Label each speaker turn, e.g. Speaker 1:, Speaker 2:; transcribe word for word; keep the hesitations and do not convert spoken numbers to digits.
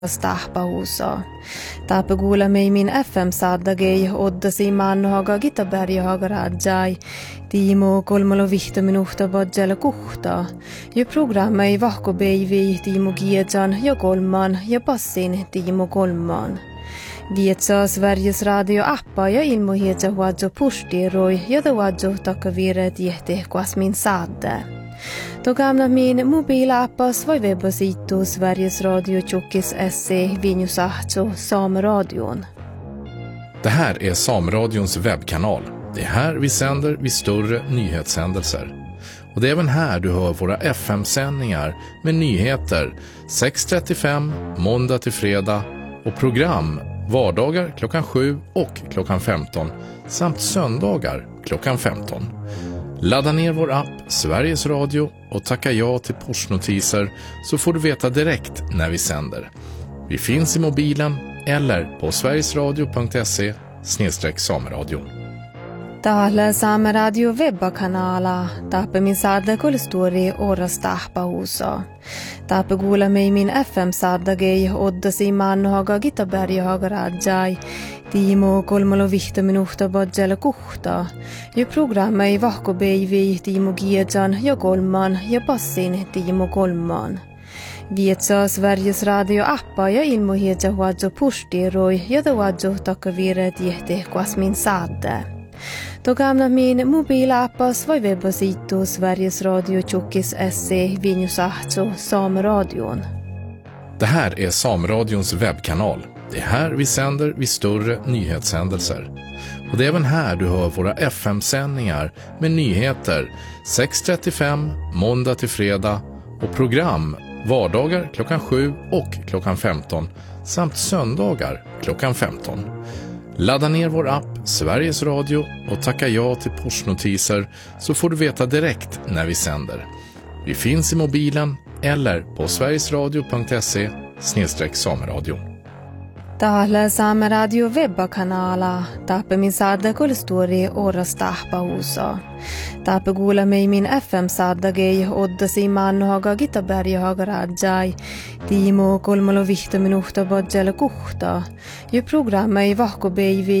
Speaker 1: Stahpahuuso. Taape kuulemme min F M-saadagei oddasi maannohaga Gitaberjahaga rajai. Tiimo kolmalo vihto minuhta bodjala kuhta. Ja programmei vahko beivi Tiimo Giedjan ja kolman ja passin Tiimo kolman. Vietsa Sveriges radio-appa ja ilmohietsa huadjo pustiroi ja ta huadjo takkaviret jehti kuas min saadde. Då gamla min mobilappas var webbasitu Sveriges Radio Tjockis S C Vinjusahto Sameradion.
Speaker 2: Det här är Sameradions webbkanal. Det är här vi sänder vid större nyhetshändelser. Och det är även här du hör våra F M-sändningar med nyheter sex trettiofem måndag till fredag och program vardagar klockan sju och klockan femton samt söndagar klockan femton. Ladda ner vår app Sveriges Radio och tacka ja till pushnotiser så får du veta direkt när vi sänder. Vi finns i mobilen eller på sverigesradio punkt se snedstreck sameradion.
Speaker 1: Täällä Saameradio webbakanala. Taape min saadda kolstori oras tahpahuuso. Taape kuulemme min F M-saadagei oddasi maannohaga Gitaberjahaga rajai. Tiimo kolmalo vihto minuhta bodjala kuhta. Ja programmei vahko beivi Tiimo Giedjan ja kolman ja passin Tiimo kolman. Vietsa Sveriges radio-appa ja ilmohietsa huadjo pustiroi ja ta huadjo takkaviret jehti kuas min saadde. Då gamla min mobilappas var webbasitu Sveriges Radio Tjockis S C Vinjusahto Sameradion.
Speaker 2: Det här är Sameradions webbkanal. Det är här vi sänder vid större nyhetshändelser. Och det är även här du hör våra F M-sändningar med nyheter sex trettiofem måndag till fredag och program vardagar klockan sju och klockan femton samt söndagar klockan femton. Ladda ner vår app Sveriges Radio och tacka ja till pushnotiser så får du veta direkt när vi sänder. Vi finns i mobilen eller på sverigesradio punkt se snedstreck sameradion.
Speaker 1: Täällä Saameradio webbakanala. Taape min saadda kolstori oras tahpahuuso. Taape kuulemme min F M-saadagei oddasi maannohaga Gitaberjahaga rajai. Tiimo kolmalo vihto minuhta bodjala kuhta. Ja programmei vahko beivi